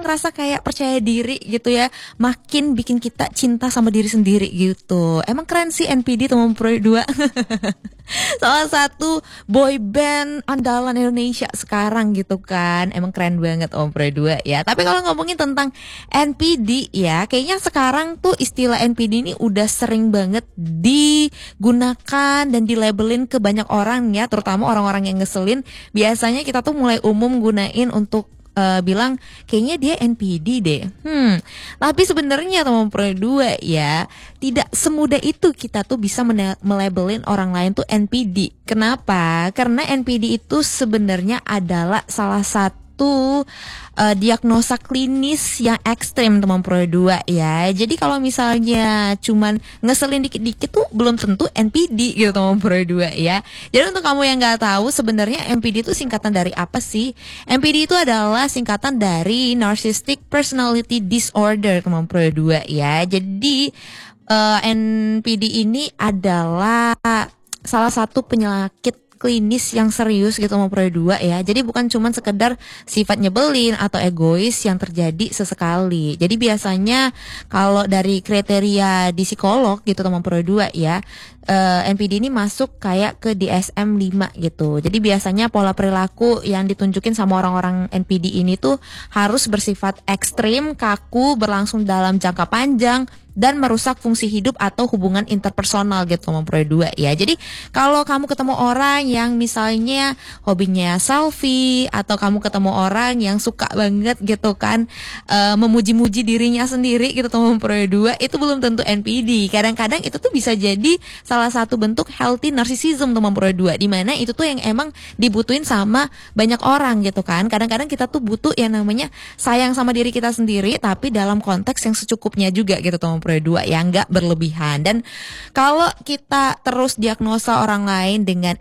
ngerasa kayak percaya diri gitu ya, makin bikin kita cinta sama diri sendiri gitu. Emang keren sih NPD teman Pro 2. Salah satu boy band andalan Indonesia sekarang gitu kan. Emang keren banget Om Pro 2 ya. Tapi kalau ngomongin tentang NPD ya, kayaknya sekarang tuh istilah NPD ini udah sering banget digunakan dan dilabelin ke banyak orang ya, terutama orang-orang yang ngeselin. Biasanya kita tuh mulai umum gunain untuk bilang kayaknya dia NPD deh. Tapi sebenarnya teman Pro 2 ya, tidak semudah itu kita tuh bisa melabelin orang lain tuh NPD. Kenapa? Karena NPD itu sebenarnya adalah salah satu diagnosa klinis yang ekstrim teman Pro 2 ya. Jadi kalau misalnya cuman ngeselin dikit-dikit tuh belum tentu NPD gitu teman Pro 2 ya. Jadi untuk kamu yang nggak tahu sebenarnya NPD itu singkatan dari apa sih? NPD itu adalah singkatan dari Narcissistic Personality Disorder teman Pro 2 ya. Jadi NPD ini adalah salah satu penyakit klinis yang serius gitu sama Pro 2 ya. Jadi bukan cuma sekedar sifat nyebelin atau egois yang terjadi sesekali. Jadi biasanya kalau dari kriteria di psikolog gitu teman Pro 2 ya, NPD ini masuk kayak ke DSM-5 gitu. Jadi biasanya pola perilaku yang ditunjukin sama orang-orang NPD ini tuh harus bersifat ekstrim, kaku, berlangsung dalam jangka panjang, dan merusak fungsi hidup atau hubungan interpersonal gitu teman Pro 2 ya. Jadi kalau kamu ketemu orang yang misalnya hobinya selfie, atau kamu ketemu orang yang suka banget gitu kan memuji-muji dirinya sendiri gitu teman Pro 2, itu belum tentu NPD. Kadang-kadang itu tuh bisa jadi salah satu bentuk healthy narcissism teman Pro 2, di mana itu tuh yang emang dibutuhin sama banyak orang gitu kan. Kadang-kadang kita tuh butuh yang namanya sayang sama diri kita sendiri, tapi dalam konteks yang secukupnya juga gitu teman Pro 2 ya, nggak berlebihan. Dan kalau kita terus diagnosa orang lain dengan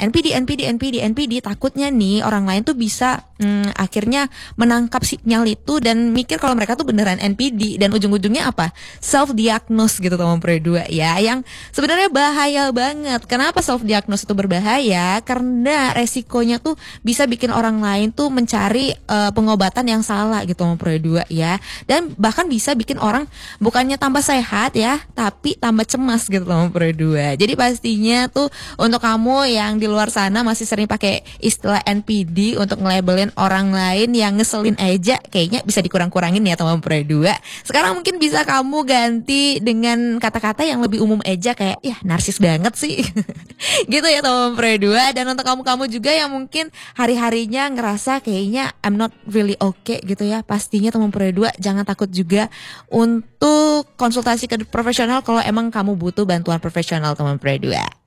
NPD, takutnya nih orang lain tuh bisa akhirnya menangkap sinyal itu dan mikir kalau mereka tuh beneran NPD, dan ujung-ujungnya apa? Self diagnose gitu teman Pro 2 ya, yang sebenarnya bahaya banget. Kenapa self diagnose itu berbahaya? Karena resikonya tuh bisa bikin orang lain tuh mencari pengobatan yang salah gitu teman Pro 2 ya, dan bahkan bisa bikin orang bukannya tambah sehat ya, tapi tambah cemas gitu teman Pro 2. Jadi pastinya tuh untuk kamu yang di luar sana masih sering pakai istilah NPD untuk ngelabelin orang lain yang ngeselin aja, kayaknya bisa dikurang-kurangin ya teman Pro 2. Sekarang mungkin bisa kamu ganti dengan kata-kata yang lebih umum aja, kayak ya narsis banget sih. Gitu ya teman Pro 2. Dan untuk kamu-kamu juga yang mungkin hari-harinya ngerasa kayaknya I'm not really okay gitu ya, pastinya teman Pro 2 jangan takut juga untuk konsultasi ke profesional kalau emang kamu butuh bantuan profesional teman Pro 2.